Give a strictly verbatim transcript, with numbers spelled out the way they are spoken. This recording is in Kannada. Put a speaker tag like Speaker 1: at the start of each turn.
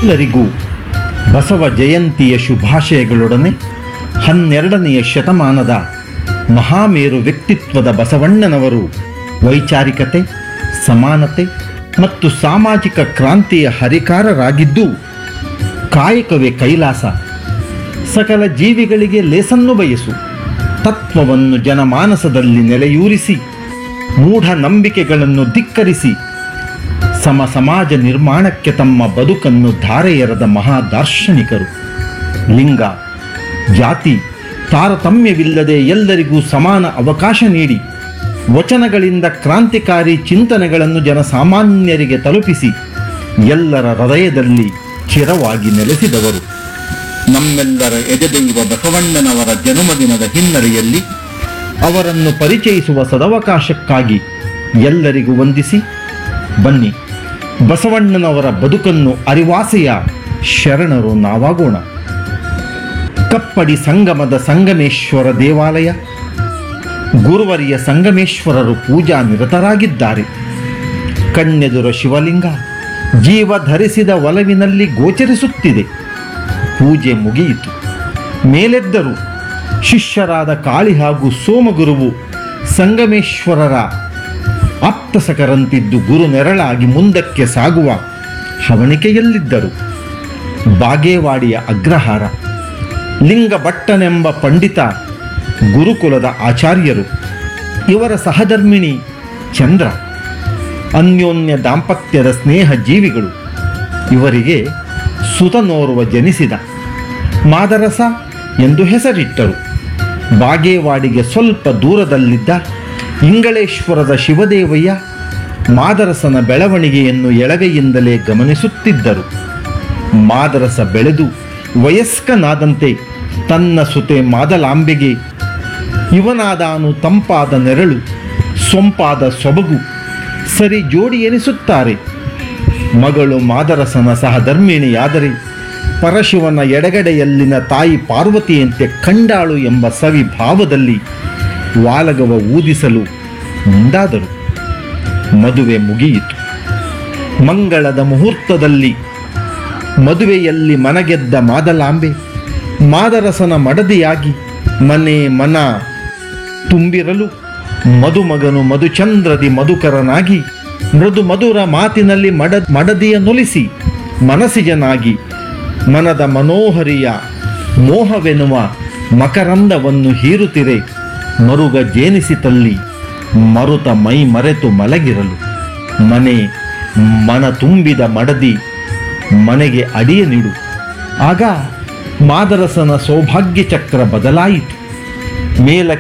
Speaker 1: ಎಲ್ಲರಿಗೂ ಬಸವ ಜಯಂತಿಯ ಶುಭಾಶಯಗಳೊಡನೆ ಹನ್ನೆರಡನೆಯ ಶತಮಾನದ ಮಹಾಮೇರು ವ್ಯಕ್ತಿತ್ವದ ಬಸವಣ್ಣನವರು ವೈಚಾರಿಕತೆ, ಸಮಾನತೆ ಮತ್ತು ಸಾಮಾಜಿಕ ಕ್ರಾಂತಿಯ ಹರಿಕಾರರಾಗಿದ್ದು, ಕಾಯಕವೇ ಕೈಲಾಸ, ಸಕಲ ಜೀವಿಗಳಿಗೆ ಲೇಸನ್ನು ಬಯಸು ತತ್ವವನ್ನು ಜನಮಾನಸದಲ್ಲಿ ನೆಲೆಯೂರಿಸಿ, ಮೂಢ ನಂಬಿಕೆಗಳನ್ನು ಧಿಕ್ಕರಿಸಿ ಸಮ ಸಮಾಜ ನಿರ್ಮಾಣಕ್ಕೆ ತಮ್ಮ ಬದುಕನ್ನು ಧಾರೆ ಎರೆದ ಮಹಾದಾರ್ಶನಿಕರು. ಲಿಂಗ, ಜಾತಿ ತಾರತಮ್ಯವಿಲ್ಲದೆ ಎಲ್ಲರಿಗೂ ಸಮಾನ ಅವಕಾಶ ನೀಡಿ ವಚನಗಳಿಂದ ಕ್ರಾಂತಿಕಾರಿ ಚಿಂತನೆಗಳನ್ನು ಜನಸಾಮಾನ್ಯರಿಗೆ ತಲುಪಿಸಿ ಎಲ್ಲರ ಹೃದಯದಲ್ಲಿ ಚಿರವಾಗಿ ನೆಲೆಸಿದವರು. ನಮ್ಮೆಲ್ಲರ ಎದೆದೈವ ಬಸವಣ್ಣನವರ ಜನ್ಮದಿನದ ಹಿನ್ನೆಲೆಯಲ್ಲಿ ಅವರನ್ನು ಪರಿಚಯಿಸುವ ಸದವಕಾಶಕ್ಕಾಗಿ ಎಲ್ಲರಿಗೂ ವಂದಿಸಿ ಬನ್ನಿ, ಬಸವಣ್ಣನವರ ಬದುಕನ್ನು ಅರಿವಾಸೆಯ ಶರಣರು ನಾವಾಗೋಣ. ಕಪ್ಪಡಿ ಸಂಗಮದ ಸಂಗಮೇಶ್ವರ ದೇವಾಲಯ, ಗುರುವರಿಯ ಸಂಗಮೇಶ್ವರರು ಪೂಜಾ ನಿರತರಾಗಿದ್ದಾರೆ. ಕಣ್ಣೆದುರ ಶಿವಲಿಂಗ ಜೀವ ಧರಿಸಿದ ಒಲವಿನಲ್ಲಿ ಗೋಚರಿಸುತ್ತಿದೆ. ಪೂಜೆ ಮುಗಿಯಿತು, ಮೇಲೆದ್ದರು. ಶಿಷ್ಯರಾದ ಕಾಳಿ ಹಾಗೂ ಸೋಮಗುರುವು ಸಂಗಮೇಶ್ವರರ ಆಪ್ತಸಕರಂತಿದ್ದು ಗುರು ನೆರಳಾಗಿ ಮುಂದಕ್ಕೆ ಸಾಗುವ ಹವಣಿಕೆಯಲ್ಲಿದ್ದರು. ಬಾಗೇವಾಡಿಯ ಅಗ್ರಹಾರ ಲಿಂಗಭಟ್ಟನೆಂಬ ಪಂಡಿತ ಗುರುಕುಲದ ಆಚಾರ್ಯರು. ಇವರ ಸಹಧರ್ಮಿಣಿ ಚಂದ್ರ. ಅನ್ಯೋನ್ಯ ದಾಂಪತ್ಯದ ಸ್ನೇಹ ಜೀವಿಗಳು. ಇವರಿಗೆ ಸುತನೋರ್ವ ಜನಿಸಿದ. ಮಾದರಸ ಎಂದು ಹೆಸರಿಟ್ಟರು. ಬಾಗೇವಾಡಿಗೆ ಸ್ವಲ್ಪ ದೂರದಲ್ಲಿದ್ದ ಇಂಗಳೇಶ್ವರದ ಶಿವದೇವಯ್ಯ ಮಾದರಸನ ಬೆಳವಣಿಗೆಯನ್ನು ಎಳವೆಯಿಂದಲೇ ಗಮನಿಸುತ್ತಿದ್ದರು. ಮಾದರಸ ಬೆಳೆದು ವಯಸ್ಕನಾದಂತೆ ತನ್ನ ಸುತೆ ಮಾದಲಾಂಬೆಗೆ ಇವನಾದಾನು ತಂಪಾದ ನೆರಳು, ಸೊಂಪಾದ ಸೊಬಗು, ಸರಿ ಜೋಡಿ ಎನಿಸುತ್ತಾರೆ. ಮಗಳು ಮಾದರಸನ ಸಹಧರ್ಮಿಣಿಯಾದರೆ ಪರಶಿವನ ಎಡಗಡೆಯಲ್ಲಿನ ತಾಯಿ ಪಾರ್ವತಿಯಂತೆ ಕಂಡಾಳು ಎಂಬ ಸವಿ ಭಾವದಲ್ಲಿ ವಾಲಗವ ಊದಿಸಲು ಮುಂದಾದರು. ಮದುವೆ ಮುಗಿಯಿತು. ಮಂಗಳದ ಮುಹೂರ್ತದಲ್ಲಿ ಮದುವೆಯಲ್ಲಿ ಮನಗೆದ್ದ ಮಾದಲಾಂಬೆ ಮಾದರಸನ ಮಡದಿಯಾಗಿ ಮನೆ ಮನ ತುಂಬಿರಲು ಮದುಮಗನು ಮಧುಚಂದ್ರದಿ ಮಧುಕರನಾಗಿ ಮೃದು ಮಧುರ ಮಾತಿನಲ್ಲಿ ಮಡ ಮಡದಿಯ ನೊಲಿಸಿ ಮನಸಿಜನಾಗಿ ಮನದ ಮನೋಹರಿಯ ಮೋಹವೆನ್ನುವ ಮಕರಂದವನ್ನು ಹೀರುತ್ತಿರೆ ಮರುಗ ಜೇನಿಸಿತಲ್ಲಿ ಮರುತ ಮೈ ಮರೆತು ಮಲಗಿರಲು. ಮನೆ ಮನ ತುಂಬಿದ ಮಡದಿ ಮನೆಗೆ ಅಡಿಯ ನೀಡು. ಆಗ ಮಾದರಸನ ಸೌಭಾಗ್ಯ ಚಕ್ರ ಬದಲಾಯಿತು. ಮೇಲ